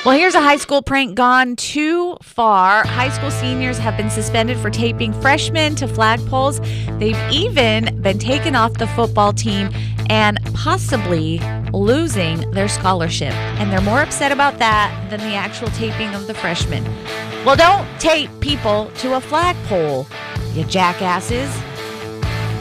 Well, here's a high school prank gone too far. High school seniors have been suspended for taping freshmen to flagpoles. They've even been taken off the football team and possibly losing their scholarship. And they're more upset about that than the actual taping of the freshmen. Well, don't tape people to a flagpole, you jackasses.